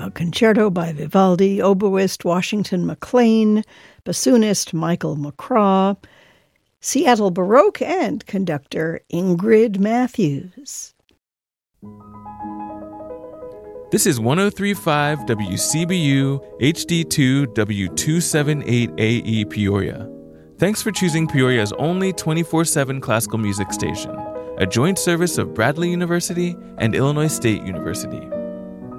Concerto by Vivaldi, oboist Washington McLean, bassoonist Michael McCraw, Seattle Baroque, and conductor Ingrid Matthews. This is 103.5 WCBU HD2 W278AE Peoria. Thanks for choosing Peoria's only 24/7 classical music station, a joint service of Bradley University and Illinois State University.